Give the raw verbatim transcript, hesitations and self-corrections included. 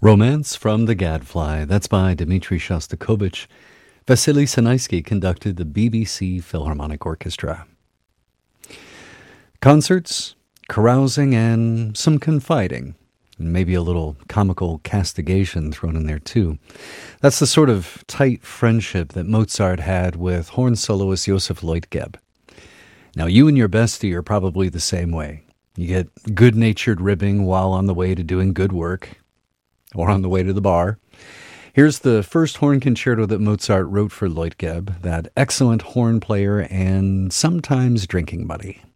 Romance from the Gadfly. That's by Dmitri Shostakovich. Vasily Sanaisky conducted the B B C Philharmonic Orchestra. Concerts, carousing, and some confiding. And maybe a little comical castigation thrown in there too. That's the sort of tight friendship that Mozart had with horn soloist Joseph Leutgeb. Now, you and your bestie are probably the same way. You get good-natured ribbing while on the way to doing good work, or on the way to the bar. Here's the first horn concerto that Mozart wrote for Leutgeb, that excellent horn player and sometimes drinking buddy.